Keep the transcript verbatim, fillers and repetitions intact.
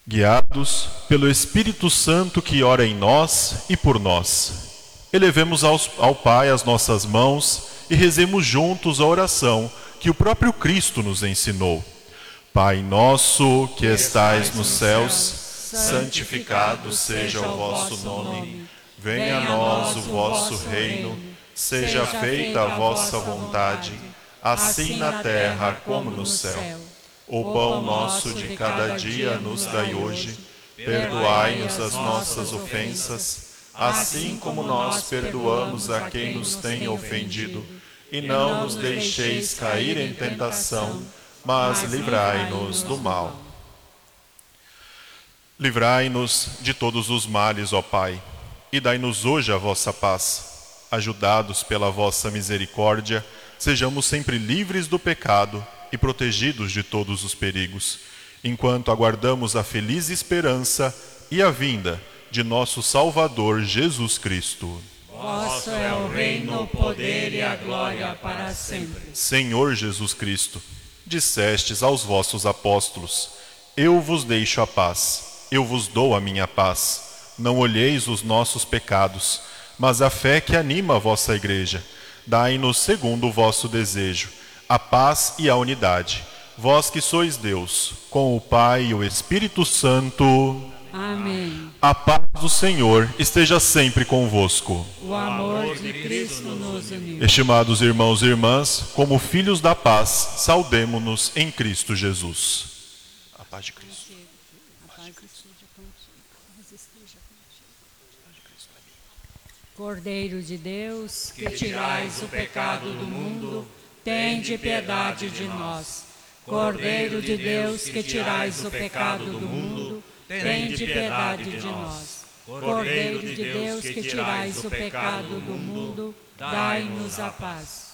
Guiados pelo Espírito Santo que ora em nós e por nós, elevemos aos, ao Pai as nossas mãos e rezemos juntos a oração que o próprio Cristo nos ensinou. Pai nosso que estais nos céus, santificado seja o vosso nome. Venha a nós o vosso reino, seja feita a vossa vontade, assim na terra como no céu. O pão nosso de cada dia nos dai hoje, perdoai-nos as nossas ofensas, assim como nós perdoamos a quem nos tem ofendido, e não nos deixeis cair em tentação, mas livrai-nos do mal. Livrai-nos de todos os males, ó Pai, e dai-nos hoje a vossa paz. Ajudados pela vossa misericórdia, sejamos sempre livres do pecado e protegidos de todos os perigos, enquanto aguardamos a feliz esperança e a vinda de nosso Salvador Jesus Cristo. Vosso é o reino, o poder e a glória para sempre. Senhor Jesus Cristo, dissestes aos vossos apóstolos: eu vos deixo a paz, eu vos dou a minha paz. Não olheis os nossos pecados, mas a fé que anima a vossa igreja. Dai-nos segundo o vosso desejo a paz e a unidade, vós que sois Deus, com o Pai e o Espírito Santo. Amém. A paz do Senhor esteja sempre convosco. O amor de Cristo nos uniu. Estimados irmãos e irmãs, como filhos da paz, saudemo-nos em Cristo Jesus. A paz de Cristo. Cordeiro de Deus, que tirais o pecado do mundo, tende piedade de nós. Cordeiro de Deus, que tirais o pecado do mundo, tende piedade de nós. Cordeiro de Deus, que tirais o pecado do mundo, dai-nos a paz.